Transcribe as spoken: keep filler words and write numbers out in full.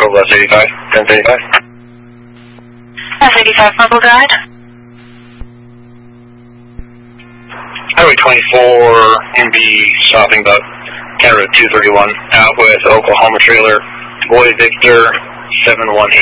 Less eighty-five, ten eighty-five. Less eighty-five, Mobile Guide. Highway twenty-four, and be stopping about County Road two thirty-one, out with Oklahoma trailer, Boy Victor, seven one eight.